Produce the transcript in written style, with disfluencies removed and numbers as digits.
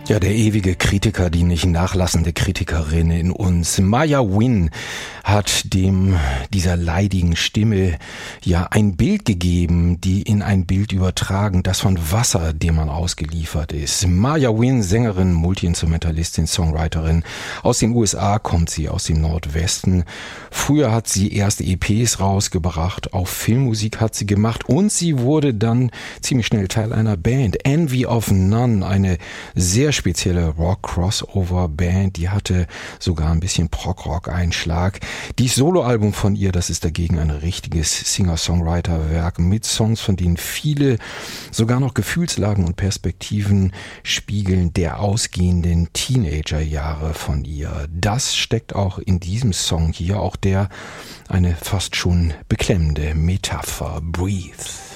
Ja, der ewige Kritiker, die nicht nachlassende Kritikerin in uns. Maya Win hat dieser leidigen Stimme ja ein Bild gegeben, die in ein Bild übertragen, das von Wasser, dem man ausgeliefert ist. Maya Win, Sängerin, Multi-Instrumentalistin, Songwriterin. Aus den USA kommt sie, aus dem Nordwesten. Früher hat sie erste EPs rausgebracht, auch Filmmusik hat sie gemacht und sie wurde dann ziemlich schnell Teil einer Band. Envy of None, eine sehr spezielle Rock-Crossover-Band, die hatte sogar ein bisschen Prog-Rock-Einschlag. Dieses Soloalbum von ihr, das ist dagegen ein richtiges Singer-Songwriter-Werk mit Songs, von denen viele sogar noch Gefühlslagen und Perspektiven spiegeln der ausgehenden Teenager-Jahre von ihr. Das steckt auch in diesem Song hier, auch der eine fast schon beklemmende Metapher. Breathe.